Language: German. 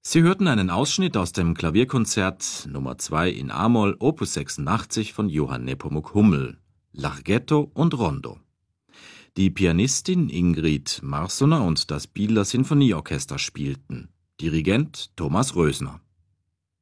Sie hörten einen Ausschnitt aus dem Klavierkonzert Nummer 2 in a-Moll Opus 86 von Johann Nepomuk Hummel, Larghetto und Rondo. Die Pianistin Ingrid Marsoner und das Bieler Sinfonieorchester spielten. Dirigent Thomas Rösner.